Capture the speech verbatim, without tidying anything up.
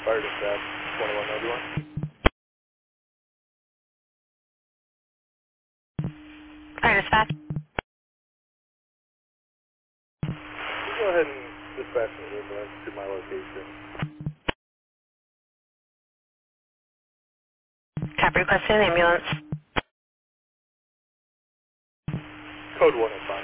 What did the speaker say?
fire dispatch, twenty-one ninety-one. Fire dispatch. You go ahead and dispatch an ambulance to my location. Copy requesting an ambulance. Code one oh five.